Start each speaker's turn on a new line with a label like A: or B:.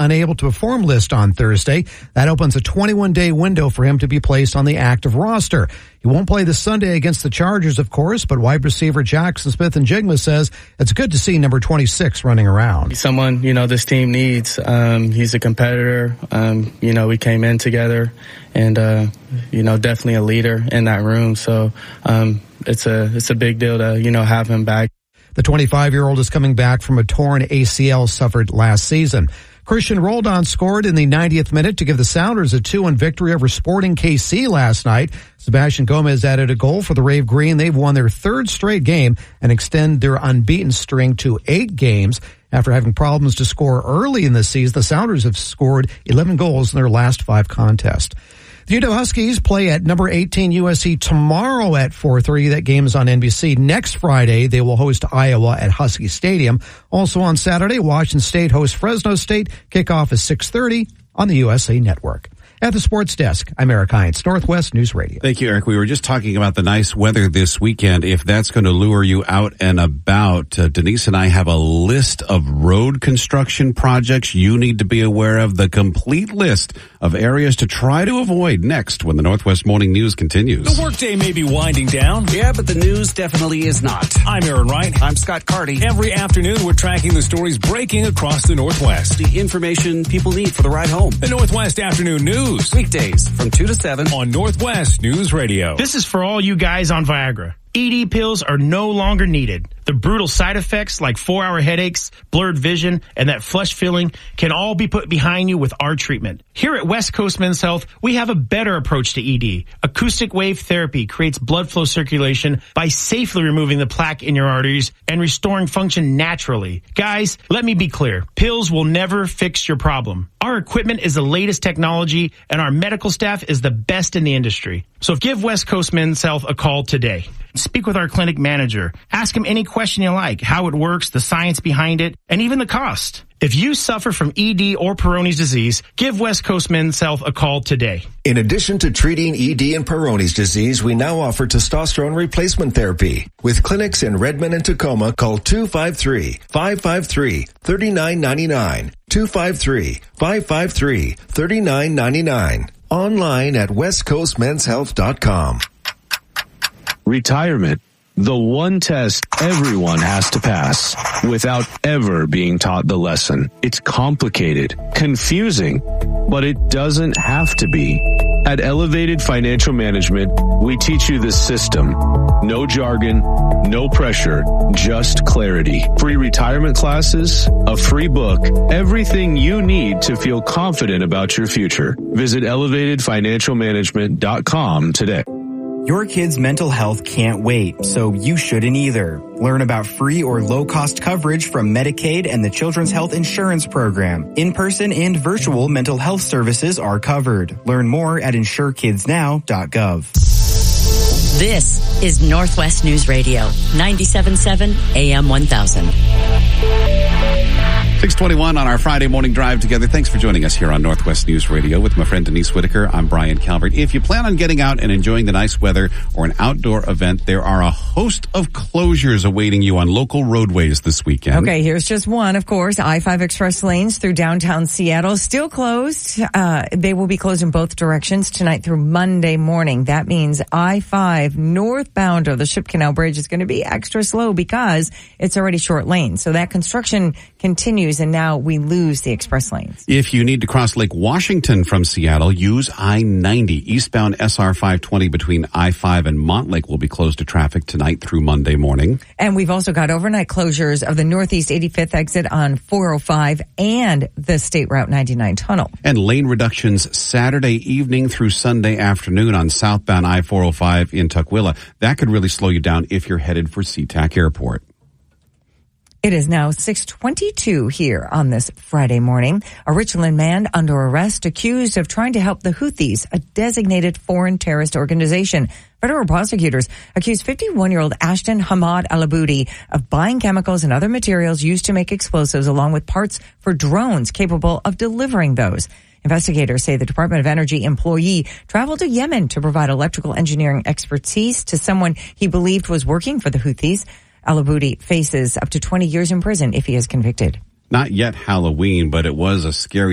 A: unable to perform list on Thursday. That opens a 21-day window for him to be placed on the active roster. He won't play this Sunday against the Chargers, of course, but wide receiver Jackson Smith-Njigba says it's good to see number 26 running around.
B: He's someone, this team needs. He's a competitor. We came in together and, definitely a leader in that room. So, it's a big deal to, have him back.
A: The 25-year-old is coming back from a torn ACL suffered last season. Christian Roldan scored in the 90th minute to give the Sounders a 2-1 victory over Sporting KC last night. Sebastian Gomez added a goal for the Rave Green. They've won their third straight game and extend their unbeaten string to 8 games. After having problems to score early in the season, the Sounders have scored 11 goals in their last 5 contests. The Utah Huskies play at number 18 USC tomorrow at 4:30. That game is on NBC. Next Friday, they will host Iowa at Husky Stadium. Also on Saturday, Washington State hosts Fresno State. Kickoff is 6:30 on the USA Network. At the sports desk, I'm Eric Hines, Northwest News Radio.
C: Thank you, Eric. We were just talking about the nice weather this weekend. If that's going to lure you out and about, Denise and I have a list of road construction projects you need to be aware of. The complete list of areas to try to avoid next when the Northwest Morning News continues.
D: The workday may be winding down.
E: Yeah, but the news definitely is not.
D: I'm Aaron Wright.
E: I'm Scott Carty.
D: Every afternoon, we're tracking the stories breaking across the Northwest.
E: The information people need for the ride home.
D: The Northwest Afternoon News.
E: Weekdays from 2 to 7
D: on Northwest News Radio.
F: This is for all you guys on Viagra. ED pills are no longer needed. The brutal side effects like 4-hour headaches, blurred vision, and that flush feeling can all be put behind you with our treatment. Here at West Coast Men's Health, we have a better approach to ED. Acoustic wave therapy creates blood flow circulation by safely removing the plaque in your arteries and restoring function naturally. Guys, let me be clear. Pills will never fix your problem. Our equipment is the latest technology, and our medical staff is the best in the industry. So give West Coast Men's Health a call today. Speak with our clinic manager. Ask him any question you like, how it works, the science behind it, and even the cost. If you suffer from ED or Peyronie's disease, give West Coast Men's Health a call today.
G: In addition to treating ED and Peyronie's disease, we now offer testosterone replacement therapy. With clinics in Redmond and Tacoma, call 253-553-3999. 253-553-3999. Online at westcoastmenshealth.com.
H: Retirement. The one test everyone has to pass without ever being taught the lesson. It's complicated, confusing, but it doesn't have to be. At Elevated Financial Management, we teach you the system. No jargon, no pressure, just clarity. Free retirement classes, a free book, everything you need to feel confident about your future. Visit elevatedfinancialmanagement.com today.
I: Your kid's mental health can't wait, so you shouldn't either. Learn about free or low-cost coverage from Medicaid and the Children's Health Insurance Program. In-person and virtual mental health services are covered. Learn more at insurekidsnow.gov.
J: This is Northwest News Radio, 97.7 AM 1000.
C: 6:21 on our Friday morning drive together. Thanks for joining us here on Northwest News Radio with my friend Denise Whitaker. I'm Brian Calvert. If you plan on getting out and enjoying the nice weather or an outdoor event, there are a host of closures awaiting you on local roadways this weekend.
K: Okay, here's just one, of course. I-5 express lanes through downtown Seattle still closed. They will be closed in both directions tonight through Monday morning. That means I-5 northbound of the Ship Canal Bridge is going to be extra slow because it's already short lane. So that construction continues, and now we lose the express lanes.
C: If you need to cross Lake Washington from Seattle, use I-90. Eastbound SR 520 between I-5 and Montlake will be closed to traffic tonight through Monday morning.
K: And we've also got overnight closures of the Northeast 85th exit on 405 and the State Route 99 tunnel.
C: And lane reductions Saturday evening through Sunday afternoon on southbound I-405 in Tukwila. That could really slow you down if you're headed for SeaTac Airport.
K: It is now 6:22 here on this Friday morning. A Richland man under arrest accused of trying to help the Houthis, a designated foreign terrorist organization. Federal prosecutors accused 51-year-old Ashton Hamad Alaboudi of buying chemicals and other materials used to make explosives along with parts for drones capable of delivering those. Investigators say the Department of Energy employee traveled to Yemen to provide electrical engineering expertise to someone he believed was working for the Houthis. Alaboudi faces up to 20 years in prison if he is convicted.
C: Not yet Halloween, but it was a scary